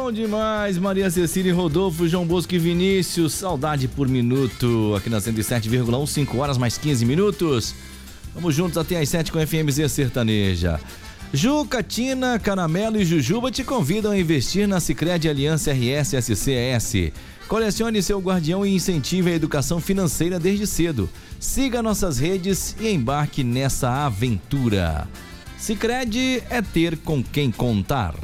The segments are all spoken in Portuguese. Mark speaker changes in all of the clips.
Speaker 1: bom demais, Maria Cecília, Rodolfo, João Bosco e Vinícius, saudade por minuto, aqui na 107,1, 5 horas mais 15 minutos. Vamos juntos até às 7 com a FMZ Sertaneja. Juca, Tina, Caramelo e Jujuba te convidam a investir na Sicredi Aliança RS SCS. Colecione seu guardião e incentive a educação financeira desde cedo. Siga nossas redes e embarque nessa aventura. Sicredi é ter com quem contar.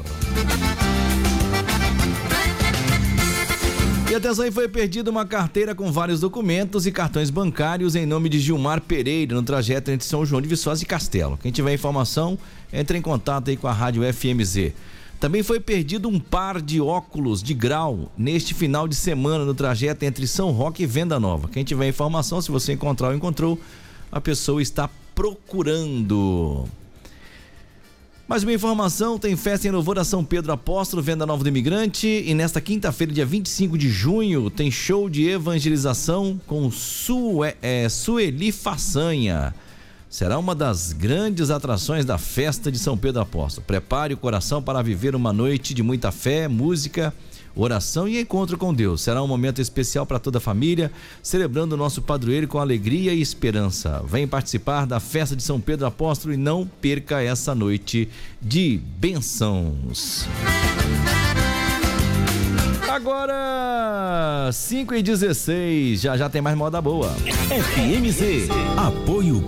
Speaker 1: E atenção, aí foi perdida uma carteira com vários documentos e cartões bancários em nome de Gilmar Pereira, no trajeto entre São João de Viçosa e Castelo. Quem tiver informação, entre em contato aí com a Rádio FMZ. Também foi perdido um par de óculos de grau neste final de semana no trajeto entre São Roque e Venda Nova. Quem tiver informação, se você encontrar ou encontrou, a pessoa está procurando. Mais uma informação, tem festa em louvor a São Pedro Apóstolo, Venda Nova do Imigrante, e nesta quinta-feira, dia 25 de junho, tem show de evangelização com Sueli Façanha. Será uma das grandes atrações da festa de São Pedro Apóstolo. Prepare o coração para viver uma noite de muita fé, música, oração e encontro com Deus. Será um momento especial para toda a família, celebrando o nosso padroeiro com alegria e esperança. Vem participar da festa de São Pedro Apóstolo e não perca essa noite de bênçãos. Agora 5h16, já tem mais moda boa.
Speaker 2: FMZ, apoio